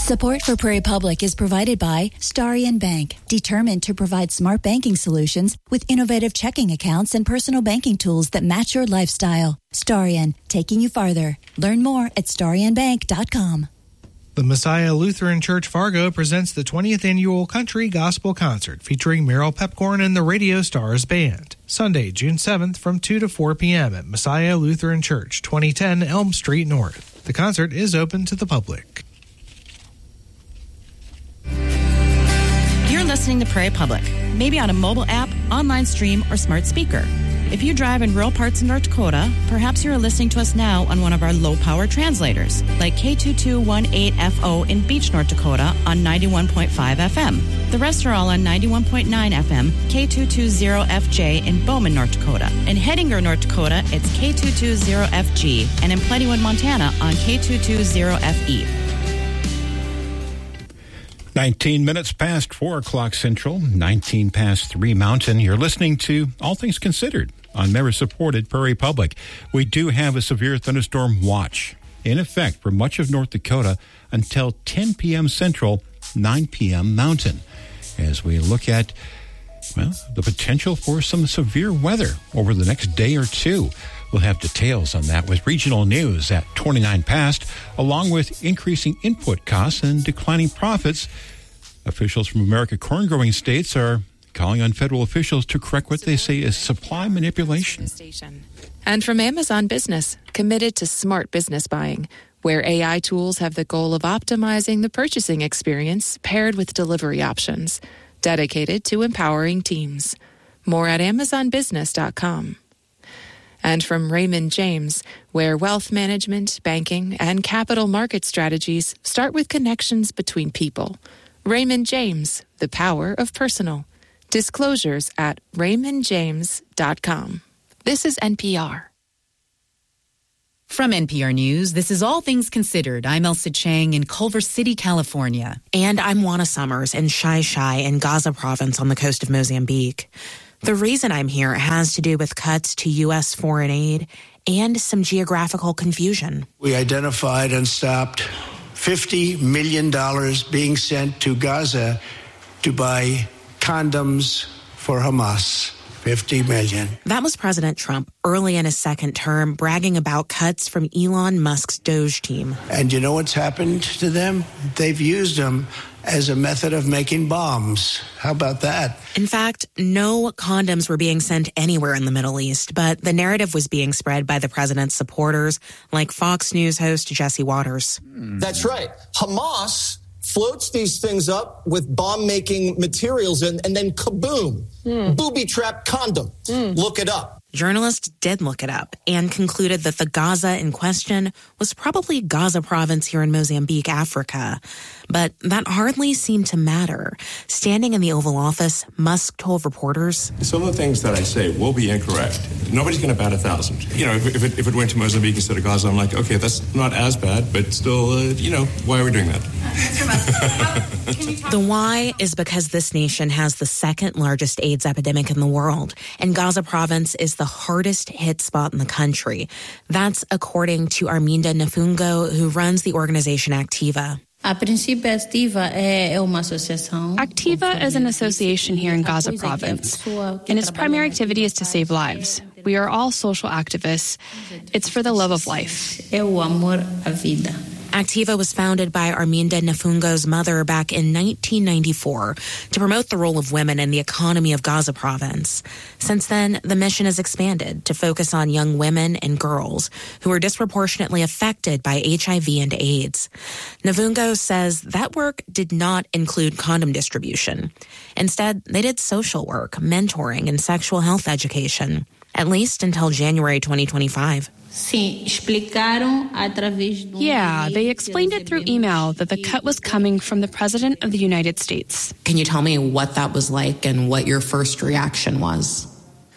Support for Prairie Public is provided by Starian Bank, determined to provide smart banking solutions with innovative checking accounts and personal banking tools that match your lifestyle. Starian, taking you farther. Learn more at starianbank.com. The Messiah Lutheran Church Fargo presents the 20th Annual Country Gospel Concert featuring Meryl Pepcorn and the Radio Stars Band. Sunday, June 7th from 2 to 4 p.m. at Messiah Lutheran Church, 2010 Elm Street North. The concert is open to the public. You're listening to Prairie Public, maybe on a mobile app, online stream, or smart speaker. If you drive in rural parts of North Dakota, perhaps you're listening to us now on one of our low-power translators, like K2218FO in Beach, North Dakota on 91.5 FM. The rest are all on 91.9 FM, K220FJ in Bowman, North Dakota. In Hettinger, North Dakota, it's K220FG, and in Plentywood, Montana on K220FE. 19 minutes past 4 o'clock Central, 19 past 3 Mountain. You're listening to All Things Considered on member-supported Prairie Public. We do have a severe thunderstorm watch in effect for much of North Dakota until 10 p.m. Central, 9 p.m. Mountain. As we look at, the potential for some severe weather over the next day or two. We'll have details on that with regional news at 29 past, along with increasing input costs and declining profits. Officials from America corn-growing states are calling on federal officials to correct what they say is supply manipulation. And from Amazon Business, committed to smart business buying, where AI tools have the goal of optimizing the purchasing experience paired with delivery options, dedicated to empowering teams. More at amazonbusiness.com. And from Raymond James, where wealth management, banking, and capital market strategies start with connections between people. Raymond James, the power of personal. Disclosures at raymondjames.com. This is NPR. From NPR News, this is All Things Considered. I'm Elsa Chang in Culver City, California. And I'm Juana Summers in Xai-Xai in Gaza province on the coast of Mozambique. The reason I'm here has to do with cuts to U.S. foreign aid and some geographical confusion. We identified and stopped $50 million being sent to Gaza to buy condoms for Hamas. $50 million. That was President Trump early in his second term, bragging about cuts from Elon Musk's Doge team. And you know what's happened to them? They've used them as a method of making bombs. How about that? In fact, no condoms were being sent anywhere in the Middle East, but the narrative was being spread by the president's supporters, like Fox News host Jesse Waters. That's right. Hamas floats these things up with bomb-making materials and then kaboom, booby-trapped condom. Look it up. Journalists did look it up and concluded that the Gaza in question was probably Gaza province here in Mozambique, Africa. But that hardly seemed to matter. Standing in the Oval Office, Musk told reporters, "Some of the things that I say will be incorrect. Nobody's going to bat 1,000. You know, if it went to Mozambique instead of Gaza, I'm like, okay, that's not as bad, but still, why are we doing that?" The why is because this nation has the second largest AIDS epidemic in the world, and Gaza province is the hardest hit spot in the country. That's according to Arminda Nafungo, who runs the organization Activa. Activa is an association here in Gaza province, and its primary activity is to save lives. We are all social activists. It's for the love of life. Activa was founded by Arminda Nafungo's mother back in 1994 to promote the role of women in the economy of Gaza province. Since then, the mission has expanded to focus on young women and girls who are disproportionately affected by HIV and AIDS. Nafungo says that work did not include condom distribution. Instead, they did social work, mentoring, and sexual health education, at least until January 2025. Yeah, they explained it through email that the cut was coming from the President of the United States. Can you tell me what that was like and what your first reaction was?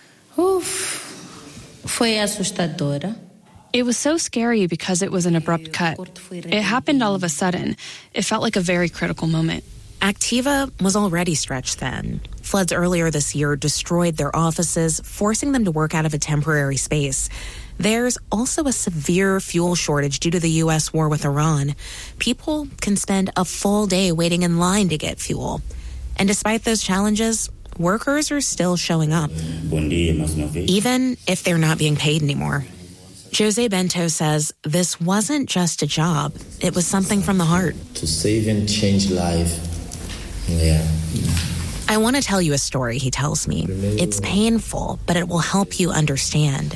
It was so scary because it was an abrupt cut. It happened all of a sudden. It felt like a very critical moment. Activa was already stretched thin. Floods earlier this year destroyed their offices, forcing them to work out of a temporary space. There's also a severe fuel shortage due to the U.S. war with Iran. People can spend a full day waiting in line to get fuel. And despite those challenges, workers are still showing up, even if they're not being paid anymore. Jose Bento says this wasn't just a job. It was something from the heart. To save and change life. Yeah. I want to tell you a story, he tells me. It's painful, but it will help you understand.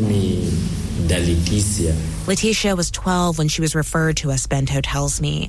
Leticia was 12 when she was referred to us, Bento tells me.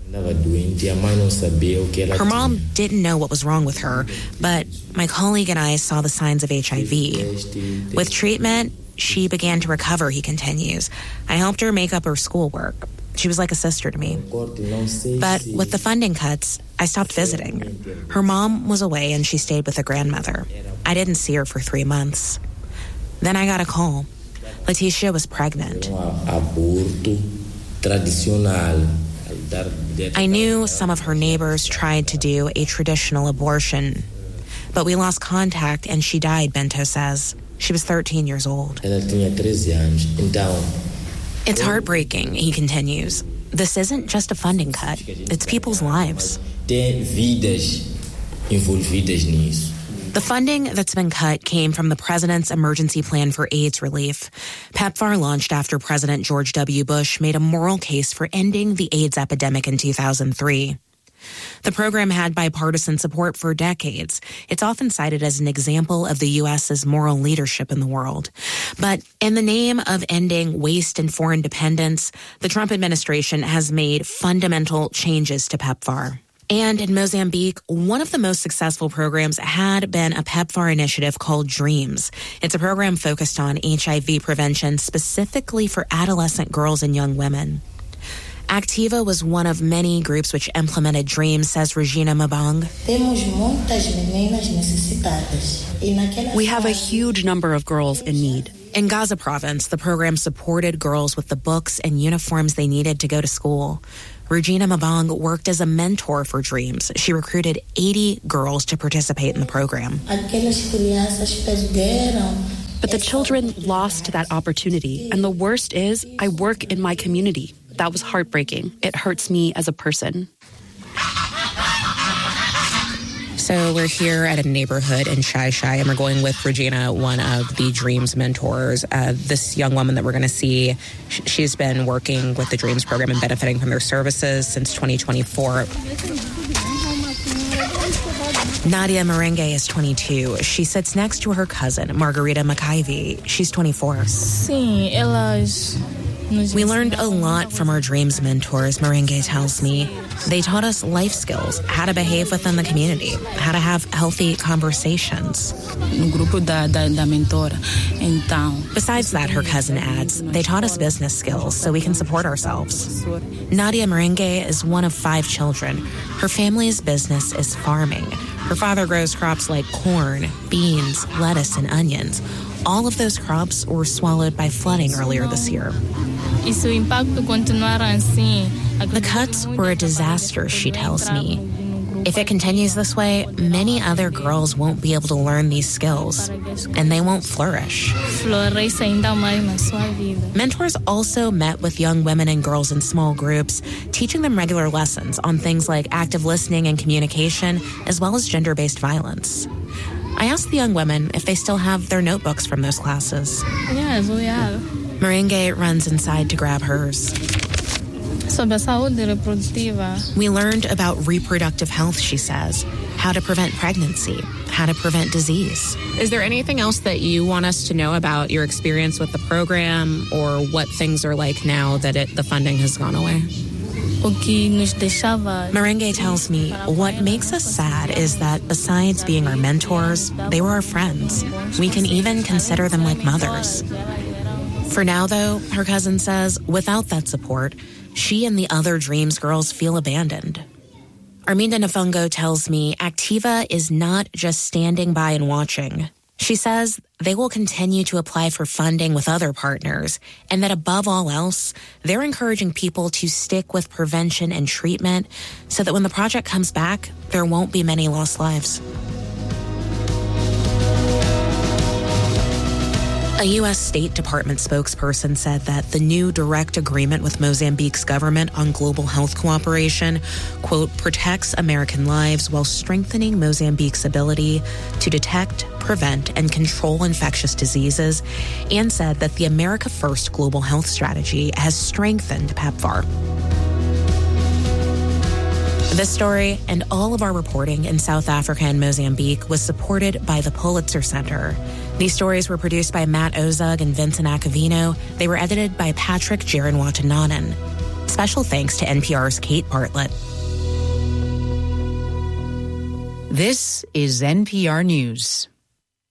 Her mom didn't know what was wrong with her, but my colleague and I saw the signs of HIV. With treatment, she began to recover, he continues. I helped her make up her schoolwork. She was like a sister to me. But with the funding cuts, I stopped visiting. Her mom was away and she stayed with a grandmother. I didn't see her for 3 months. Then I got a call. Leticia was pregnant. I knew some of her neighbors tried to do a traditional abortion, but we lost contact and she died, Bento says. She was 13 years old. It's heartbreaking, he continues. This isn't just a funding cut. It's people's lives. The funding that's been cut came from the president's emergency plan for AIDS relief. PEPFAR launched after President George W. Bush made a moral case for ending the AIDS epidemic in 2003. The program had bipartisan support for decades. It's often cited as an example of the U.S.'s moral leadership in the world. But in the name of ending waste and foreign dependence, the Trump administration has made fundamental changes to PEPFAR. And in Mozambique, one of the most successful programs had been a PEPFAR initiative called DREAMS. It's a program focused on HIV prevention specifically for adolescent girls and young women. Activa was one of many groups which implemented DREAMS, says Regina Mabang. We have a huge number of girls in need. In Gaza province, the program supported girls with the books and uniforms they needed to go to school. Regina Mabang worked as a mentor for DREAMS. She recruited 80 girls to participate in the program. But the children lost that opportunity. And the worst is, I work in my community. That was heartbreaking. It hurts me as a person. So we're here at a neighborhood in Shai Shai, and we're going with Regina, one of the DREAMS mentors. This young woman that we're going to see, she's been working with the DREAMS program and benefiting from their services since 2024. Nadia Merengue is 22. She sits next to her cousin, Margarita McIvy. She's 24. We learned a lot from our DREAMS mentors, Merengue tells me. They taught us life skills, how to behave within the community, how to have healthy conversations. Besides that, her cousin adds, they taught us business skills so we can support ourselves. Nadia Merengue is one of 5 children. Her family's business is farming. Her father grows crops like corn, beans, lettuce, and onions. All of those crops were swallowed by flooding earlier this year. The cuts were a disaster, she tells me. If it continues this way, many other girls won't be able to learn these skills, and they won't flourish. Mentors also met with young women and girls in small groups, teaching them regular lessons on things like active listening and communication, as well as gender-based violence. I asked the young women if they still have their notebooks from those classes. Yes, we have. Merengue runs inside to grab hers. We learned about reproductive health, she says, how to prevent pregnancy, how to prevent disease. Is there anything else that you want us to know about your experience with the program or what things are like now that the funding has gone away? Merengue tells me what makes us sad is that besides being our mentors, they were our friends. We can even consider them like mothers. For now, though, her cousin says, without that support, she and the other DREAMS girls feel abandoned. Arminda Nafungo tells me Activa is not just standing by and watching. She says they will continue to apply for funding with other partners, and that above all else, they're encouraging people to stick with prevention and treatment so that when the project comes back, there won't be many lost lives. A U.S. State Department spokesperson said that the new direct agreement with Mozambique's government on global health cooperation, quote, protects American lives while strengthening Mozambique's ability to detect, prevent, and control infectious diseases, and said that the America First global health strategy has strengthened PEPFAR. This story and all of our reporting in South Africa and Mozambique was supported by the Pulitzer Center. These stories were produced by Matt Ozug and Vincent Acavino. They were edited by Patrick Jaron-Watananen. Special thanks to NPR's Kate Bartlett. This is NPR News.